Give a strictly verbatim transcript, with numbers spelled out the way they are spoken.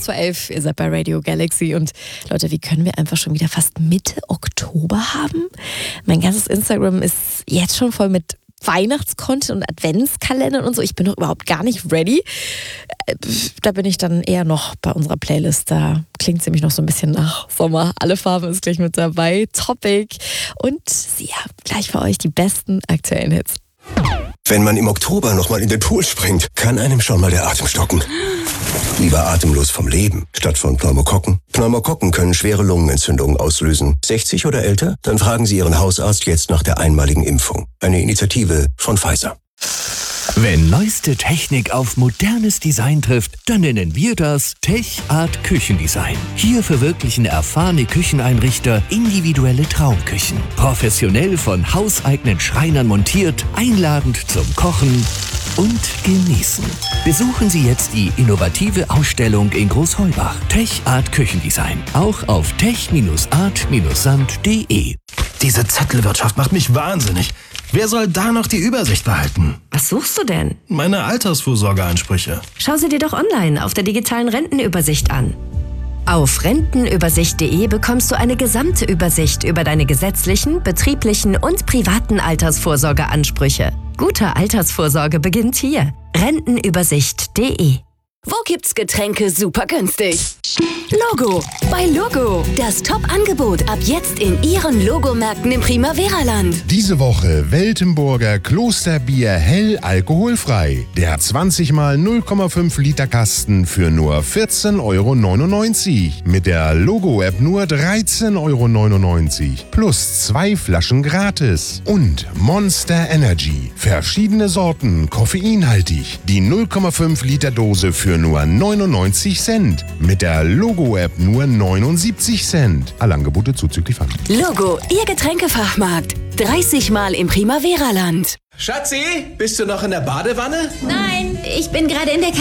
kurz vor elf, ihr seid bei Radio Galaxy und Leute, wie können wir einfach schon wieder fast Mitte Oktober haben? Mein ganzes Instagram ist jetzt schon voll mit Weihnachtscontent und Adventskalendern und so. Ich bin noch überhaupt gar nicht ready. Da bin ich dann eher noch bei unserer Playlist. Da klingt es nämlich noch so ein bisschen nach Sommer. Alle Farben ist gleich mit dabei. Topic. Und ja, gleich für euch die besten aktuellen Hits. Wenn man im Oktober nochmal in den Pool springt, kann einem schon mal der Atem stocken. Lieber atemlos vom Leben, statt von Pneumokokken. Pneumokokken können schwere Lungenentzündungen auslösen. sechzig oder älter? Dann fragen Sie Ihren Hausarzt jetzt nach der einmaligen Impfung. Eine Initiative von Pfizer. Wenn neueste Technik auf modernes Design trifft, dann nennen wir das Tech-Art Küchendesign. Hier verwirklichen erfahrene Kücheneinrichter individuelle Traumküchen. Professionell von hauseigenen Schreinern montiert, einladend zum Kochen und Genießen. Besuchen Sie jetzt die innovative Ausstellung in Großheubach. Tech-Art Küchendesign. Auch auf tech art sand punkt de. Diese Zettelwirtschaft macht mich wahnsinnig. Wer soll da noch die Übersicht behalten? Was suchst du denn? Meine Altersvorsorgeansprüche. Schau sie dir doch online auf der digitalen Rentenübersicht an. Auf rentenübersicht punkt de bekommst du eine gesamte Übersicht über deine gesetzlichen, betrieblichen und privaten Altersvorsorgeansprüche. Gute Altersvorsorge beginnt hier. rentenübersicht punkt de. Wo gibt's Getränke super günstig? Logo. Bei Logo. Das Top-Angebot ab jetzt in Ihren Logomärkten im Primavera-Land. Diese Woche Weltenburger Klosterbier hell alkoholfrei. Der zwanzig mal null Komma fünf Liter Kasten für nur vierzehn Euro neunundneunzig. Mit der Logo-App nur dreizehn Euro neunundneunzig. Plus zwei Flaschen gratis. Und Monster Energy. Verschiedene Sorten, koffeinhaltig. Die null Komma fünf Liter Dose für nur neunundneunzig Cent. Mit der Logo-App nur neunundsiebzig Cent. Alle Angebote zuzüglich Pfand. Logo, Ihr Getränkefachmarkt. dreißig Mal im Primavera-Land. Schatzi, bist du noch in der Badewanne? Nein, ich bin gerade in der